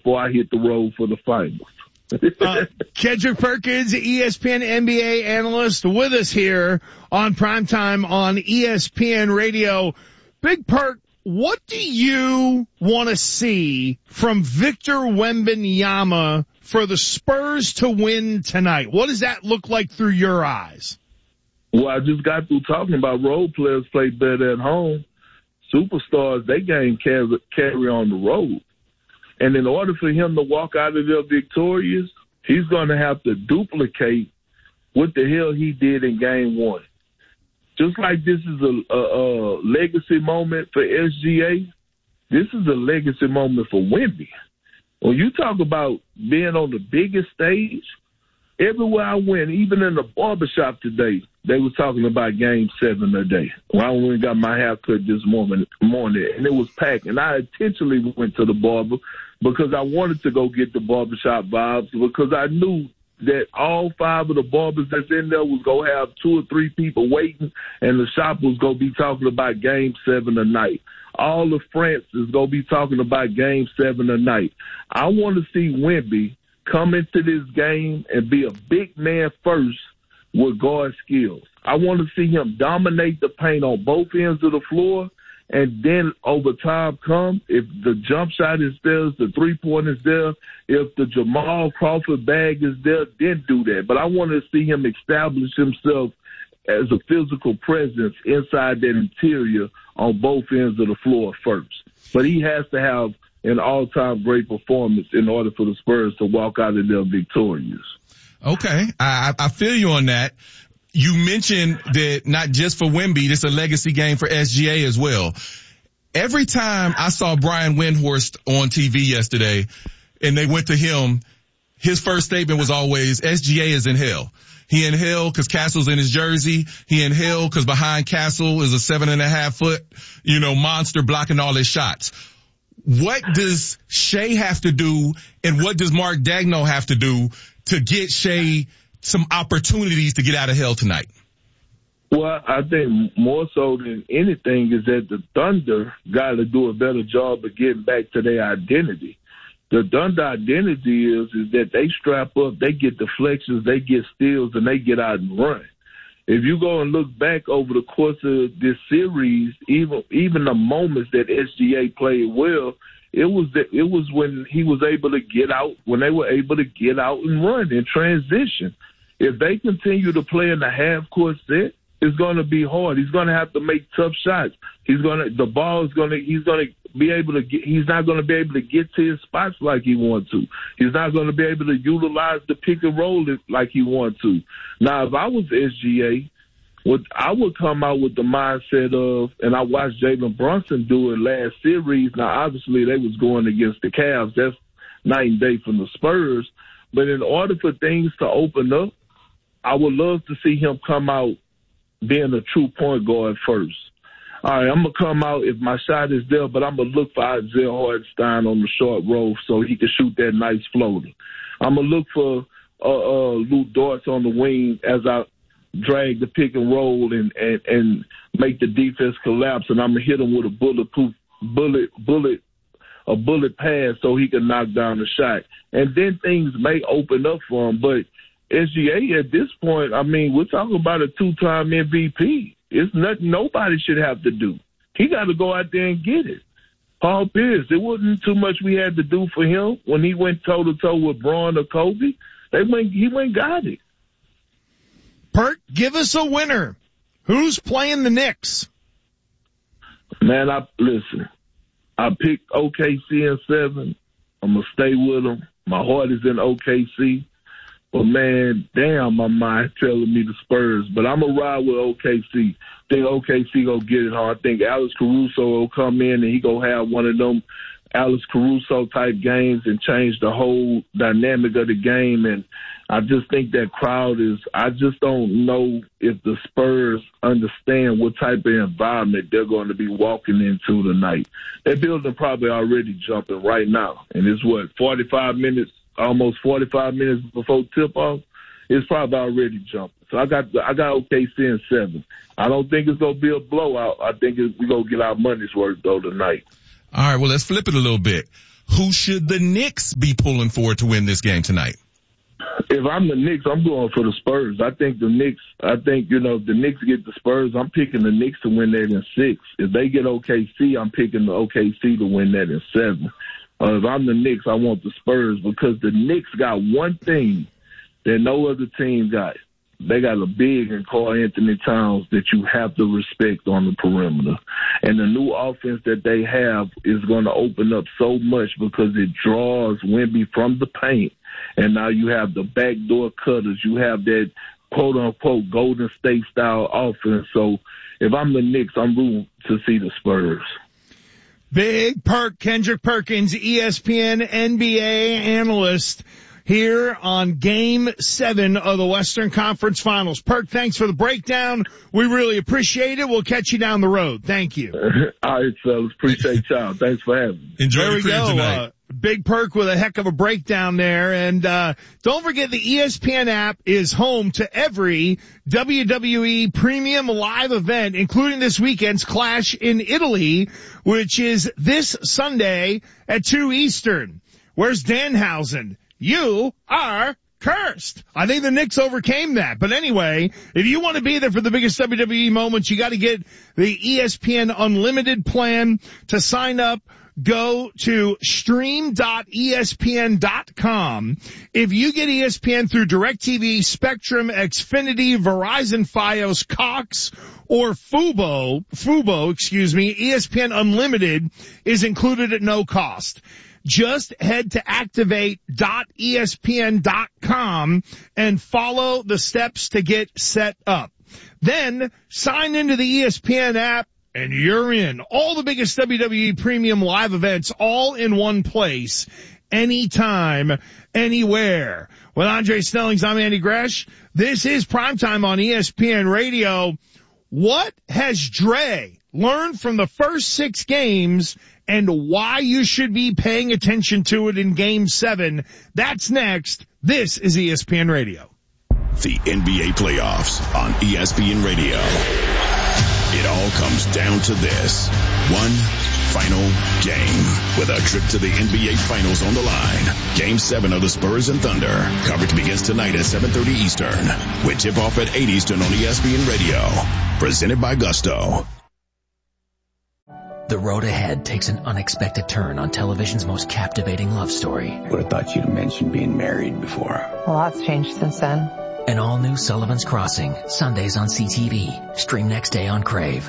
before I hit the road for the finals. Kendrick Perkins, ESPN NBA analyst, with us here on Primetime on ESPN Radio. Big Perk, what do you want to see from Victor Wembanyama for the Spurs to win tonight? What does that look like through your eyes? Well, I just got through talking about role players play better at home. Superstars, they game carry on the road. And in order for him to walk out of there victorious, he's going to have to duplicate what the hell he did in game one. Just like this is a legacy moment for SGA, this is a legacy moment for Wemby. When you talk about being on the biggest stage, everywhere I went, even in the barbershop today, they were talking about Game 7 today. When I went and got my hair cut this morning, and it was packed. And I intentionally went to the barber because I wanted to go get the barbershop vibes, because I knew that all 5 of the barbers that's in there was going to have 2 or 3 people waiting, and the shop was going to be talking about Game 7 tonight. All of France is going to be talking about Game 7 tonight. I want to see Wemby come into this game and be a big man first with guard skills. I want to see him dominate the paint on both ends of the floor, and then over time come, if the jump shot is there, if the three-point is there, if the Jamal Crawford bag is there, then do that. But I want to see him establish himself as a physical presence inside that interior on both ends of the floor first. But he has to have an all-time great performance in order for the Spurs to walk out of there victorious. Okay, I feel you on that. You mentioned that not just for Wemby, this is a legacy game for SGA as well. Every time I saw Brian Windhorst on TV yesterday and they went to him, his first statement was always, SGA is in hell. He in hell because Castle's in his jersey. He in hell because behind Castle is a 7.5 foot, monster blocking all his shots. What does Shea have to do, and what does Mark Daigneault have to do to get Shea some opportunities to get out of hell tonight? Well, I think more so than anything is that the Thunder got to do a better job of getting back to their identity. The Thunder identity is that they strap up, they get deflections, they get steals, and they get out and run. If you go and look back over the course of this series, even the moments that SGA played well, it was when he was able to get out, when they were able to get out and run and transition. If they continue to play in the half-court set, it's going to be hard. He's going to have to make tough shots. He's not going to be able to get to his spots like he wants to. He's not going to be able to utilize the pick and roll like he wants to. Now, if I was SGA, I would come out with the mindset of, and I watched Jalen Brunson do it last series. Now, obviously, they was going against the Cavs. That's night and day from the Spurs. But in order for things to open up, I would love to see him come out being a true point guard first. All right, I'm going to come out if my shot is there, but I'm going to look for Isaiah Hartenstein on the short roll so he can shoot that nice floater. I'm going to look for Lou Dortz on the wing as I drag the pick and roll and make the defense collapse, and I'm going to hit him with a bullet pass so he can knock down the shot. And then things may open up for him, but SGA at this point, I mean, we're talking about a 2-time MVP. It's nothing nobody should have to do. He got to go out there and get it. Paul Pierce, it wasn't too much we had to do for him when he went toe-to-toe with Braun or Kobe. He went and got it. Perk, give us a winner. Who's playing the Knicks? Man, listen. I picked OKC in 7. I'm going to stay with them. My heart is in OKC. But, man, damn, my mind telling me the Spurs. But I'm going to ride with OKC. I think OKC going to get it hard. I think Alex Caruso will come in and he going to have one of them Alex Caruso-type games and change the whole dynamic of the game. And I just think that crowd I just don't know if the Spurs understand what type of environment they're going to be walking into tonight. That building probably already jumping right now. And it's, 45 minutes? Almost 45 minutes before tip-off, it's probably already jumping. So I got OKC in 7. I don't think it's going to be a blowout. I think we're going to get our money's worth, though, tonight. All right, well, let's flip it a little bit. who should the Knicks be pulling for to win this game tonight? If I'm the Knicks, I'm going for the Spurs. If the Knicks get the Spurs, I'm picking the Knicks to win that in 6. If they get OKC, I'm picking the OKC to win that in 7. If I'm the Knicks, I want the Spurs because the Knicks got one thing that no other team got. They got a big in Karl Anthony Towns that you have to respect on the perimeter. And the new offense that they have is going to open up so much because it draws Wemby from the paint. And now you have the backdoor cutters. You have that quote-unquote Golden State-style offense. So if I'm the Knicks, I'm rooting to see the Spurs. Big Perk, Kendrick Perkins, ESPN NBA analyst, here on Game 7 of the Western Conference Finals. Perk, thanks for the breakdown. We really appreciate it. We'll catch you down the road. Thank you. All right, fellas. Appreciate y'all. Thanks for having me. Enjoy the crib tonight. Big Perk with a heck of a breakdown there. And don't forget the ESPN app is home to every WWE premium live event, including this weekend's Clash in Italy, which is this Sunday at 2 Eastern. Where's Danhausen? You are cursed. I think the Knicks overcame that. But anyway, if you want to be there for the biggest WWE moments, you got to get the ESPN Unlimited plan. To sign up, go to stream.espn.com. If you get ESPN through DirecTV, Spectrum, Xfinity, Verizon, Fios, Cox, or Fubo, ESPN Unlimited is included at no cost. Just head to activate.espn.com and follow the steps to get set up. Then sign into the ESPN app and you're in. All the biggest WWE premium live events all in one place, anytime, anywhere. With Andre Snellings, I'm Andy Gresh. This is Primetime on ESPN Radio. What has Dre learned from the first 6 games and why you should be paying attention to it in Game 7? That's next. This is ESPN Radio. The NBA playoffs on ESPN Radio. It all comes down to this. One final game with a trip to the NBA Finals on the line. Game 7 of the Spurs and Thunder. Coverage begins tonight at 7:30 Eastern with tip-off at 8 Eastern on ESPN Radio. Presented by Gusto. The road ahead takes an unexpected turn on television's most captivating love story. Would have thought you'd have mentioned being married before. A lot's changed since then. An all-new Sullivan's Crossing, Sundays on CTV. Stream next day on Crave.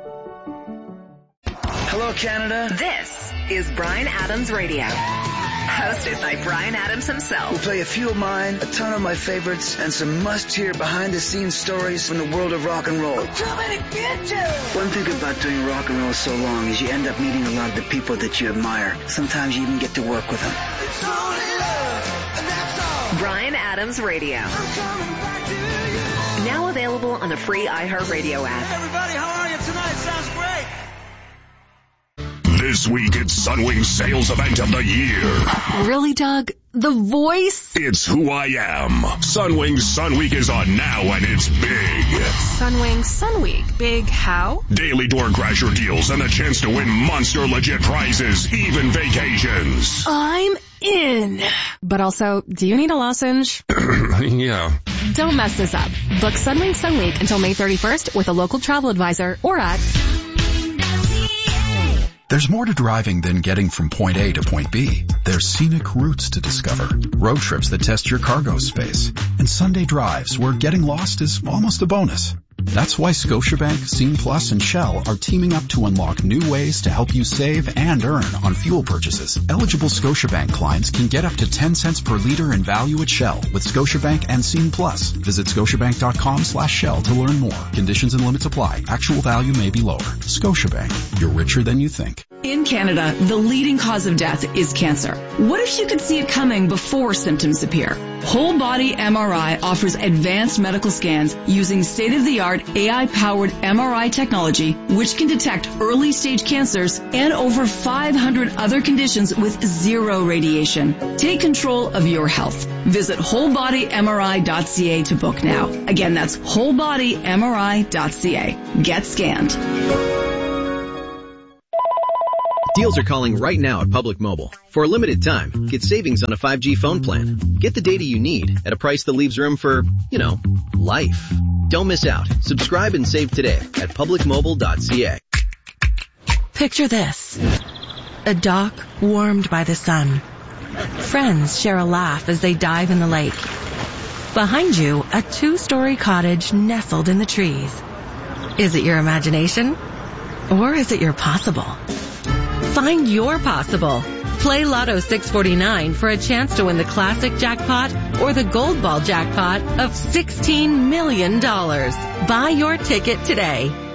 Hello, Canada. This is Bryan Adams Radio. Hosted by Bryan Adams himself. We'll play a few of mine, a ton of my favorites, and some must-hear behind-the-scenes stories from the world of rock and roll. I'm coming to get you! One thing about doing rock and roll so long is you end up meeting a lot of the people that you admire. Sometimes you even get to work with them. It's only love, and that's all. Bryan Adams Radio. I'm coming back to you. Now available on the free iHeartRadio app. Hey, everybody, how are you tonight? Sounds great. This week, it's Sunwing's sales event of the year. Really, Doug? The Voice? It's Who I Am. Sunwing Sun Week is on now, and it's big. Sunwing Sun Week. Big how? Daily door crasher deals and the chance to win monster legit prizes, even vacations. I'm in. But also, do you need a lozenge? Yeah. Don't mess this up. Book Sunwing Sun Week until May 31st with a local travel advisor or at... There's more to driving than getting from point A to point B. There's scenic routes to discover, road trips that test your cargo space, and Sunday drives where getting lost is almost a bonus. That's why Scotiabank, Scene Plus, and Shell are teaming up to unlock new ways to help you save and earn on fuel purchases. Eligible Scotiabank clients can get up to 10 cents per liter in value at Shell with Scotiabank and Scene Plus. Visit scotiabank.com/Shell to learn more. Conditions and limits apply. Actual value may be lower. Scotiabank. You're richer than you think. In Canada, the leading cause of death is cancer. What if you could see it coming before symptoms appear? Whole Body MRI offers advanced medical scans using state-of-the-art AI-powered MRI technology, which can detect early-stage cancers and over 500 other conditions with zero radiation. Take control of your health. Visit wholebodymri.ca to book now. Again, that's wholebodymri.ca. Get scanned. Deals are calling right now at Public Mobile. For a limited time, get savings on a 5G phone plan. Get the data you need at a price that leaves room for, life. Don't miss out. Subscribe and save today at publicmobile.ca. Picture this. A dock warmed by the sun. Friends share a laugh as they dive in the lake. Behind you, a 2-story cottage nestled in the trees. Is it your imagination? Or is it your possible? Find your possible. Play Lotto 649 for a chance to win the classic jackpot or the gold ball jackpot of $16 million. Buy your ticket today.